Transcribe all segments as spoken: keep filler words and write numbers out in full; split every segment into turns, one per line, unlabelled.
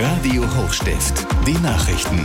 Radio Hochstift, die Nachrichten.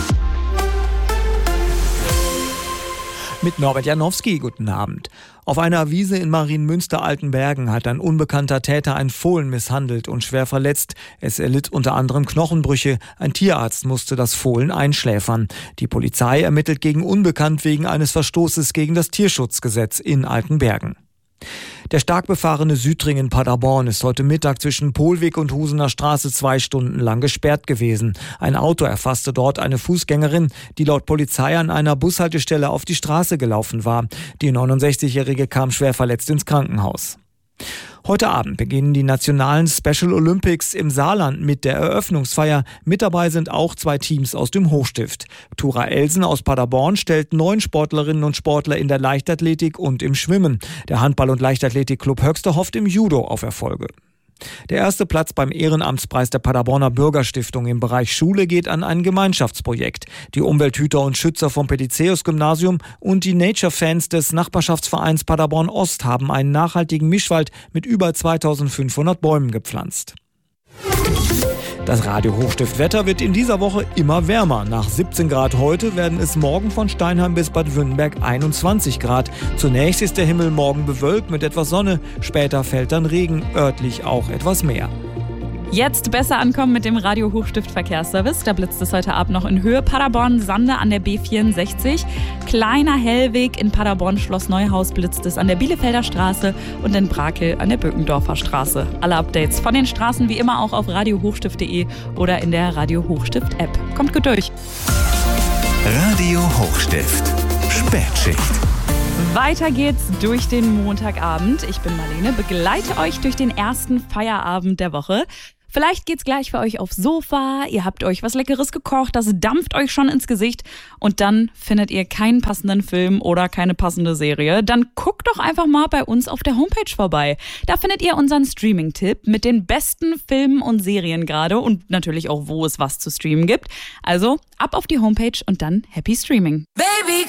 Mit Norbert Janowski, guten Abend. Auf einer Wiese in Marienmünster-Altenbergen hat ein unbekannter Täter ein Fohlen misshandelt und schwer verletzt. Es erlitt unter anderem Knochenbrüche. Ein Tierarzt musste das Fohlen einschläfern. Die Polizei ermittelt gegen Unbekannt wegen eines Verstoßes gegen das Tierschutzgesetz in Altenbergen. Der stark befahrene Südring in Paderborn ist heute Mittag zwischen Pohlweg und Husener Straße zwei Stunden lang gesperrt gewesen. Ein Auto erfasste dort eine Fußgängerin, die laut Polizei an einer Bushaltestelle auf die Straße gelaufen war. Die neunundsechzigjährige kam schwer verletzt ins Krankenhaus. Heute Abend beginnen die nationalen Special Olympics im Saarland mit der Eröffnungsfeier. Mit dabei sind auch zwei Teams aus dem Hochstift. Tura Elsen aus Paderborn stellt neun Sportlerinnen und Sportler in der Leichtathletik und im Schwimmen. Der Handball- und Leichtathletikclub Höxter hofft im Judo auf Erfolge. Der erste Platz beim Ehrenamtspreis der Paderborner Bürgerstiftung im Bereich Schule geht an ein Gemeinschaftsprojekt. Die Umwelthüter und Schützer vom Petezeus-Gymnasium und die Nature-Fans des Nachbarschaftsvereins Paderborn Ost haben einen nachhaltigen Mischwald mit über zweitausendfünfhundert Bäumen gepflanzt. Das Radio Hochstift Wetter wird in dieser Woche immer wärmer. Nach siebzehn Grad heute werden es morgen von Steinheim bis Bad Wünnenberg einundzwanzig Grad. Zunächst ist der Himmel morgen bewölkt mit etwas Sonne, später fällt dann Regen, örtlich auch etwas mehr.
Jetzt besser ankommen mit dem Radio Hochstift Verkehrsservice. Da blitzt es heute Abend noch in Höhe Paderborn-Sande an der B vierundsechzig. Kleiner Hellweg in Paderborn-Schloss Neuhaus blitzt es an der Bielefelder Straße und in Brakel an der Böckendorfer Straße. Alle Updates von den Straßen wie immer auch auf radio hochstift punkt de oder in der Radio Hochstift App. Kommt gut durch.
Radio Hochstift, Spätschicht.
Weiter geht's durch den Montagabend. Ich bin Marlene, begleite euch durch den ersten Feierabend der Woche. Vielleicht geht's gleich für euch aufs Sofa, ihr habt euch was Leckeres gekocht, das dampft euch schon ins Gesicht und dann findet ihr keinen passenden Film oder keine passende Serie. Dann guckt doch einfach mal bei uns auf der Homepage vorbei. Da findet ihr unseren Streaming-Tipp mit den besten Filmen und Serien gerade und natürlich auch, wo es was zu streamen gibt. Also ab auf die Homepage und dann Happy Streaming.
Baby,